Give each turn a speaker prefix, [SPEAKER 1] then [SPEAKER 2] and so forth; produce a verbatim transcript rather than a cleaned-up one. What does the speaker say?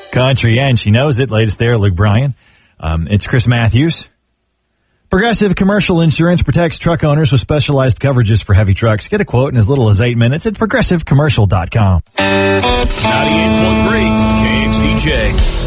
[SPEAKER 1] Country, and she knows it. Latest there, Luke Bryan. Um, it's Chris Matthews. Progressive Commercial Insurance protects truck owners with specialized coverages for heavy trucks. Get a quote in as little as eight minutes at progressive commercial dot com.
[SPEAKER 2] ninety-eight point three K X D J.